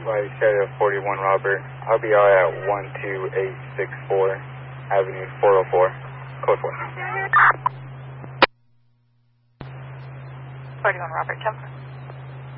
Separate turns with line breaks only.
Right, Shadow 41 Robert. I'll be out at 12864 Avenue 404, code 4.
41 Robert, jump.